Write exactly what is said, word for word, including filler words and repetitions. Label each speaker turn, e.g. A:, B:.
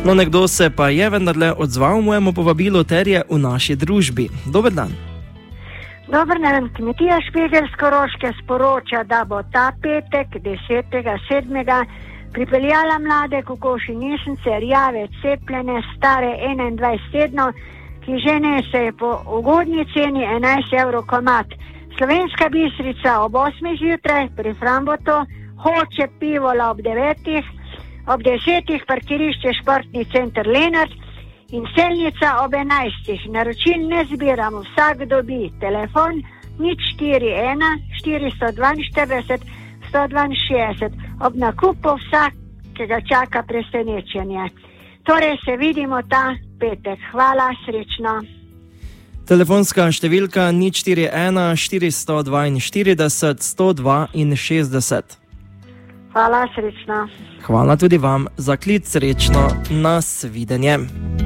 A: No, nekdo se pa je vendarle odzval mojemu povabilu ter je v naši družbi. Dober dan.
B: Dober dan, Kmetija Špegelj z Koroške sporoča, da bo ta petek desetega sedmega pripeljala mlade kokoši nesence, rjave, cepljene, stare enaindvajset tednov, ki že nesejo po ugodni ceni enajst evrov komad. Slovenska bistrica ob osmih zjutraj pri Frambotu, Hoče pivola ob devetih, ob desetih parkirišče Športni center Lenart in Selnica ob enajstih. Naročil ne zbiramo, vsak dobi telefon nič štiri ena štiristo dvainštirideset sto dvainšestdeset. Ob nakupu vsakega čaka presenečenje. Torej se vidimo ta petek. Hvala, srečno.
A: Telefonska številka nič štiri ena štiristo dvainštirideset sto dvainšestdeset.
B: Hvala, srečno.
A: Hvala tudi vam za klic, srečno, nasvidenje.